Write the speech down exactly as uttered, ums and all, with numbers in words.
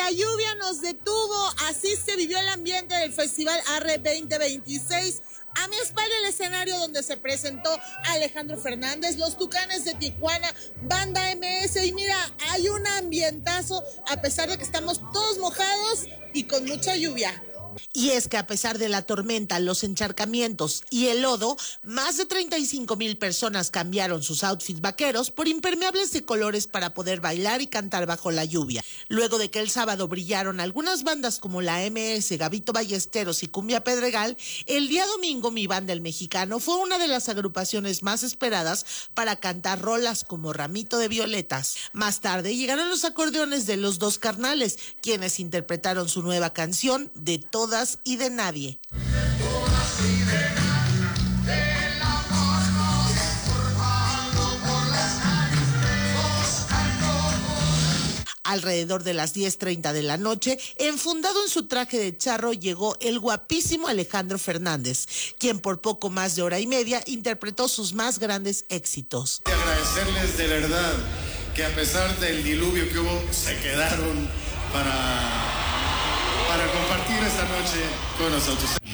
la lluvia nos detuvo, así se vivió el ambiente del Festival Arre veinte veintiséis. A mi espalda el escenario donde se presentó Alejandro Fernández, los Tucanes de Tijuana, Banda M S, y mira, hay un ambientazo a pesar de que estamos todos mojados y con mucha lluvia. Y es que a pesar de la tormenta, los encharcamientos y el lodo, más de treinta y cinco mil personas cambiaron sus outfits vaqueros por impermeables de colores para poder bailar y cantar bajo la lluvia. Luego de que el sábado brillaron algunas bandas como la M S, Gabito Ballesteros y Cumbia Pedregal, el día domingo Mi Banda El Mexicano fue una de las agrupaciones más esperadas para cantar rolas como Ramito de Violetas. Más tarde llegaron los acordeones de Los Dos Carnales, quienes interpretaron su nueva canción De Todas y de Nadie. Alrededor de las diez treinta de la noche, enfundado en su traje de charro, llegó el guapísimo Alejandro Fernández, quien por poco más de hora y media interpretó sus más grandes éxitos. Agradecerles de verdad que a pesar del diluvio que hubo, se quedaron para... para compartir esta noche con nosotros.